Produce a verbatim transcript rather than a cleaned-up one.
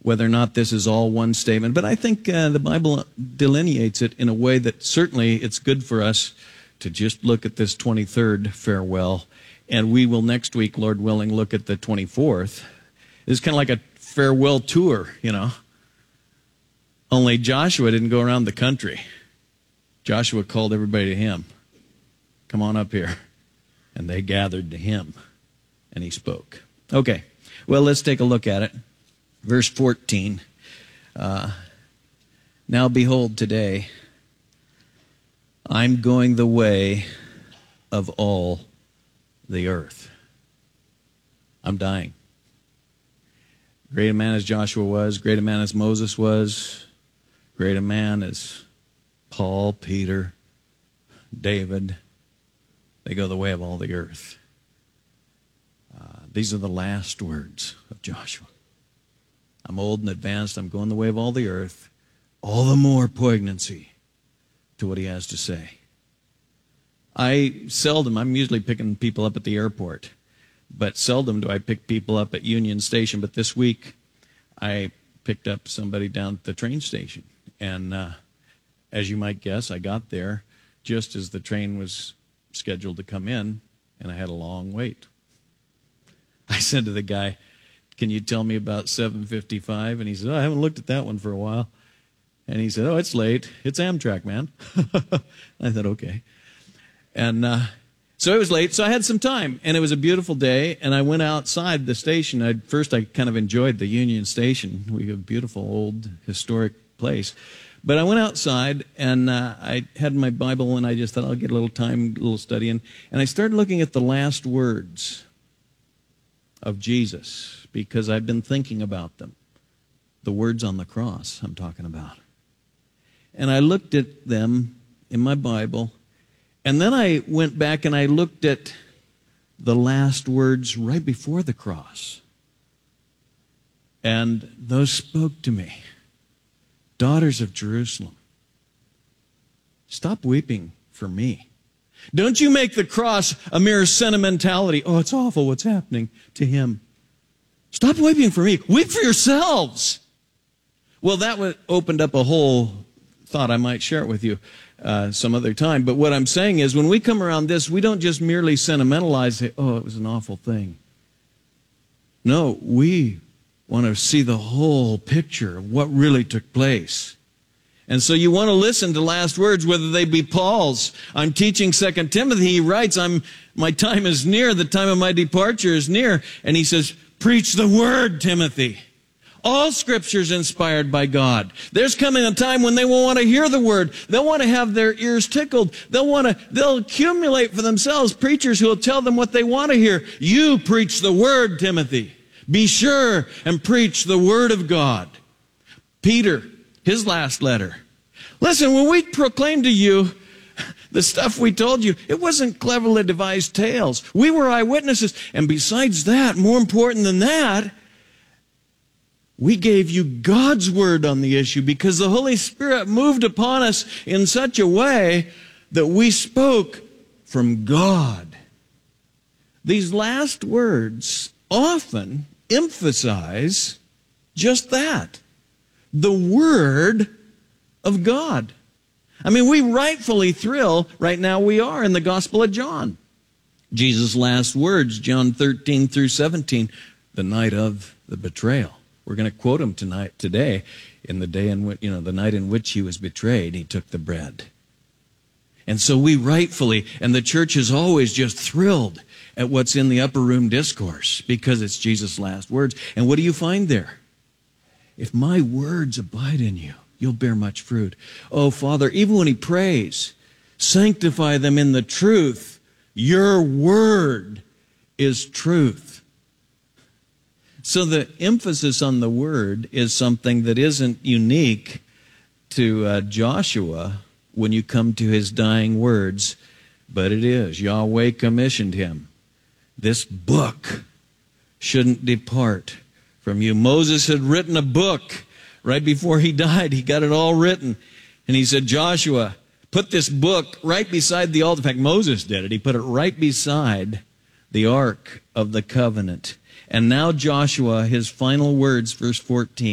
whether or not this is all one statement. But I think uh, the Bible delineates it in a way that certainly it's good for us to just look at this twenty-third farewell. And we will next week, Lord willing, look at the twenty-fourth. It's kind of like a farewell tour, you know. Only Joshua didn't go around the country. Joshua called everybody to him. Come on up here. And they gathered to him. And he spoke. Okay. Well, let's take a look at it. Verse fourteen. Uh, now behold, today, I'm going the way of all the earth. I'm dying. Great a man as Joshua was, great a man as Moses was, great a man as Paul, Peter, David. They go the way of all the earth. Uh, these are the last words of Joshua. I'm old and advanced. I'm going the way of all the earth. All the more poignancy to what he has to say. I seldom, I'm usually picking people up at the airport, but seldom do I pick people up at Union Station. But this week, I picked up somebody down at the train station. And uh, as you might guess, I got there just as the train was scheduled to come in, and I had a long wait. I said to the guy, can you tell me about seven fifty-five? And he said, oh, I haven't looked at that one for a while. And he said, oh, it's late. It's Amtrak, man. I thought, okay. And uh, so it was late, so I had some time. And it was a beautiful day, and I went outside the station. I'd, first, I kind of enjoyed the Union Station. We have a beautiful, old, historic place. But I went outside, and uh, I had my Bible, and I just thought I'll get a little time, a little studying. And I started looking at the last words of Jesus, because I've been thinking about them. The words on the cross I'm talking about. And I looked at them in my Bible, and then I went back and I looked at the last words right before the cross. And those spoke to me. Daughters of Jerusalem, stop weeping for me. Don't you make the cross a mere sentimentality. Oh, it's awful what's happening to him. Stop weeping for me. Weep for yourselves. Well, that opened up a whole thought. I might share it with you uh, some other time. But what I'm saying is, when we come around this, we don't just merely sentimentalize it. Oh, it was an awful thing. No, we want to see the whole picture of what really took place. And so you want to listen to last words, whether they be Paul's. I'm teaching Second Timothy. He writes, I'm, my time is near. The time of my departure is near. And he says, preach the word, Timothy. All Scripture is inspired by God. There's coming a time when they won't want to hear the word. They'll want to have their ears tickled. They'll want to, they'll accumulate for themselves preachers who will tell them what they want to hear. You preach the word, Timothy. Be sure and preach the word of God. Peter, his last letter. Listen, when we proclaim to you the stuff we told you, it wasn't cleverly devised tales. We were eyewitnesses. And besides that, more important than that, we gave you God's word on the issue, because the Holy Spirit moved upon us in such a way that we spoke from God. These last words often emphasize just that. The Word of God. I mean, we rightfully thrill, right now we are in the Gospel of John. Jesus' last words, John thirteen through seventeen, the night of the betrayal. We're going to quote him tonight, today, in the day in which, you know, the night in which he was betrayed, he took the bread. And so we rightfully, and the church is always just thrilled at what's in the upper room discourse, because it's Jesus' last words. And what do you find there? If my words abide in you, you'll bear much fruit. Oh, Father, even when he prays, sanctify them in the truth. Your word is truth. So the emphasis on the word is something that isn't unique to uh, Joshua when you come to his dying words, but it is. Yahweh commissioned him. This book shouldn't depart from you. Moses had written a book right before he died. He got it all written. And he said, Joshua, put this book right beside the altar. In fact, Moses did it. He put it right beside the Ark of the Covenant. And now Joshua, his final words, verse fourteen.